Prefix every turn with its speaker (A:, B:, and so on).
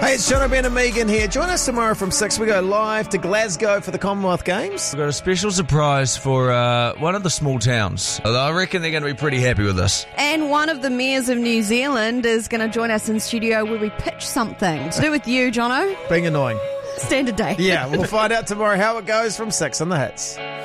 A: Hey, it's John Ben and Megan here. Join us tomorrow from 6. We go live to Glasgow for the Commonwealth Games.
B: We've got a special surprise for one of the small towns. I reckon they're going to be pretty happy with this.
C: And one of the mayors of New Zealand is going to join us in studio where we pitch something to do with you, Jono.
A: Being annoying.
C: Standard day.
A: Yeah, we'll find out tomorrow how it goes from 6 on the Hits.